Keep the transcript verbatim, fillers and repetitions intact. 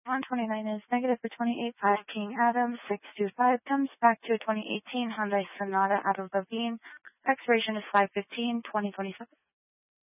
one twenty-nine is negative for twenty-eight five King Adam six two five comes back to a twenty eighteen Hyundai Sonata out of Levine. Expiration is five fifteen twenty twenty-seven.